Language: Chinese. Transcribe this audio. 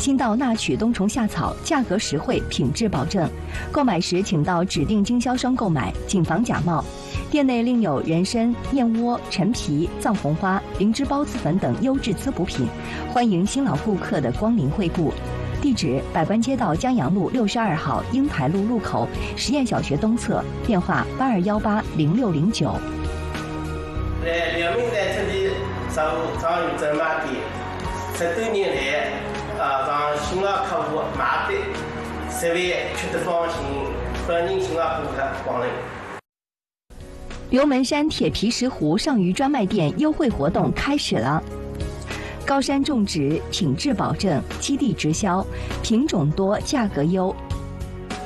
新到纳曲冬虫夏草，价格实惠，品质保证。购买时请到指定经销商购买，谨防假冒。店内另有人参、燕窝、陈皮、藏红花、灵芝孢子粉等优质滋补品，欢迎新老顾客的光临惠顾。地址：百官街道江阳路62号英台路路口实验小学东侧，电话82180609。 两名在这里找有这买的，10多年来，让新老客户买的，7位吃得放心，欢迎新老顾客光临。 刘门山铁皮石斛上虞专卖店优惠活动开始了。高山种植，品质保证，基地直销，品种多，价格优，